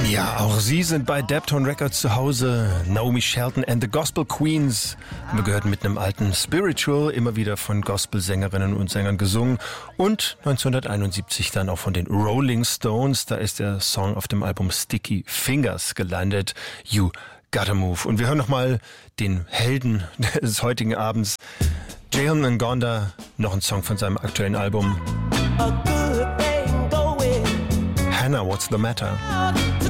Ja, auch sie sind bei Deptone Records zu Hause. Naomi Shelton and the Gospel Queens. Wir gehört mit einem alten Spiritual, immer wieder von Gospelsängerinnen und Sängern gesungen. Und 1971 dann auch von den Rolling Stones. Da ist der Song auf dem Album Sticky Fingers gelandet. You Gotta Move. Und wir hören nochmal den Helden des heutigen Abends. Jayon Ngonda, noch ein Song von seinem aktuellen Album. Hannah, What's the Matter?